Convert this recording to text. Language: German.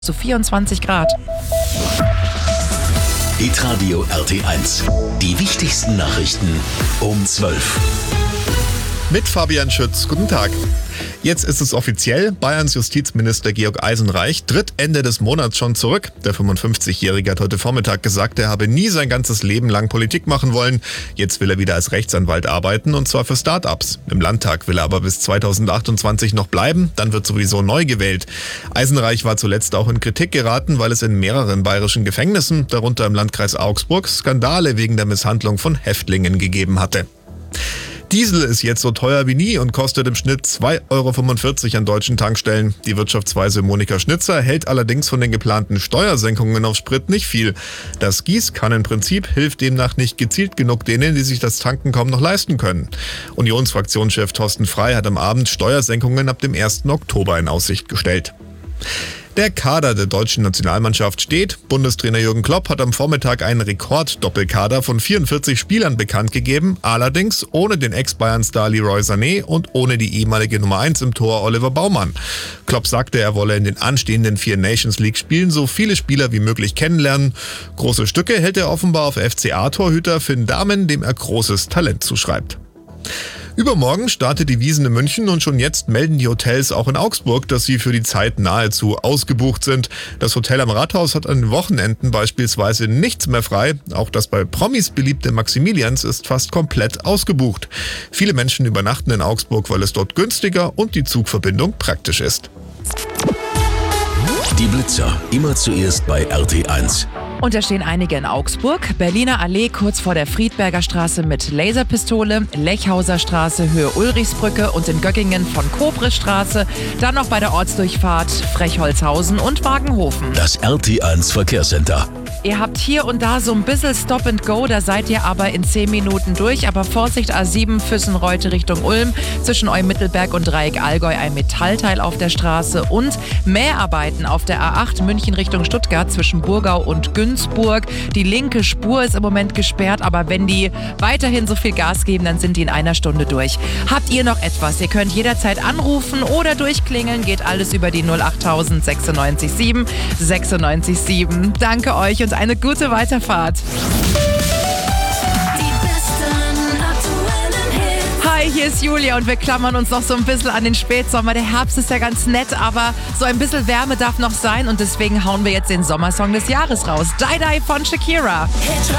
zu 24 Grad. Hitradio RT1. Die wichtigsten Nachrichten um 12. Mit Fabian Schütz. Guten Tag. Jetzt ist es offiziell. Bayerns Justizminister Georg Eisenreich tritt Ende des Monats schon zurück. Der 55-Jährige hat heute Vormittag gesagt, er habe nie sein ganzes Leben lang Politik machen wollen. Jetzt will er wieder als Rechtsanwalt arbeiten, und zwar für Start-ups. Im Landtag will er aber bis 2028 noch bleiben. Dann wird sowieso neu gewählt. Eisenreich war zuletzt auch in Kritik geraten, weil es in mehreren bayerischen Gefängnissen, darunter im Landkreis Augsburg, Skandale wegen der Misshandlung von Häftlingen gegeben hatte. Diesel ist jetzt so teuer wie nie und kostet im Schnitt 2,45 € an deutschen Tankstellen. Die Wirtschaftsweise Monika Schnitzer hält allerdings von den geplanten Steuersenkungen auf Sprit nicht viel. Das Gießkannenprinzip hilft demnach nicht gezielt genug denen, die sich das Tanken kaum noch leisten können. Unionsfraktionschef Thorsten Frey hat am Abend Steuersenkungen ab dem 1. Oktober in Aussicht gestellt. Der Kader der deutschen Nationalmannschaft steht. Bundestrainer Jürgen Klopp hat am Vormittag einen Rekord-Doppelkader von 44 Spielern bekannt gegeben, allerdings ohne den Ex-Bayern-Star Leroy Sané und ohne die ehemalige Nummer 1 im Tor Oliver Baumann. Klopp sagte, er wolle in den anstehenden 4 Nations League-Spielen so viele Spieler wie möglich kennenlernen. Große Stücke hält er offenbar auf FCA-Torhüter Finn Dahmen, dem er großes Talent zuschreibt. Übermorgen startet die Wiesn in München und schon jetzt melden die Hotels auch in Augsburg, dass sie für die Zeit nahezu ausgebucht sind. Das Hotel am Rathaus hat an den Wochenenden beispielsweise nichts mehr frei. Auch das bei Promis beliebte Maximilians ist fast komplett ausgebucht. Viele Menschen übernachten in Augsburg, weil es dort günstiger und die Zugverbindung praktisch ist. Die Blitzer, immer zuerst bei RT1. Und da stehen einige in Augsburg. Berliner Allee kurz vor der Friedberger Straße mit Laserpistole, Lechhauser Straße Höhe Ulrichsbrücke und in Göckingen von Kobrisstraße. Dann noch bei der Ortsdurchfahrt Frechholzhausen und Wagenhofen. Das RT1 Verkehrscenter. Ihr habt hier und da so ein bisschen Stop and Go, da seid ihr aber in 10 Minuten durch. Aber Vorsicht, A7 Füssen-Reute Richtung Ulm, zwischen Eumittelberg und Dreieck Allgäu ein Metallteil auf der Straße und Mäharbeiten auf der A8 München Richtung Stuttgart zwischen Burgau und Günzburg. Die linke Spur ist im Moment gesperrt, aber wenn die weiterhin so viel Gas geben, dann sind die in einer Stunde durch. Habt ihr noch etwas? Ihr könnt jederzeit anrufen oder durchklingeln, geht alles über die 08000 96 7 96 7. Danke euch und eine gute Weiterfahrt. Hi, hier ist Julia und wir klammern uns noch so ein bisschen an den Spätsommer. Der Herbst ist ja ganz nett, aber so ein bisschen Wärme darf noch sein und deswegen hauen wir jetzt den Sommersong des Jahres raus. Die Die von Shakira.